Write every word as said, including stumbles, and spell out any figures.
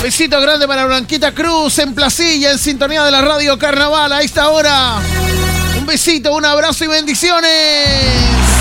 Besito grande para Blanquita Cruz en Placilla, en sintonía de la Radio Carnaval a esta hora. Un besito, un abrazo y bendiciones.